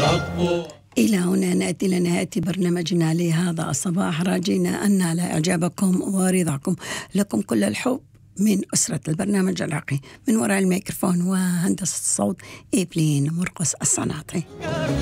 إلى هنا نأتي لنهاية برنامجنا لهذا الصباح، راجينا أن نال إعجابكم ورضاكم. لكم كل الحب من أسرة البرنامج العراقي، من وراء الميكروفون وهندسة الصوت إبلين مرقس الصناطي.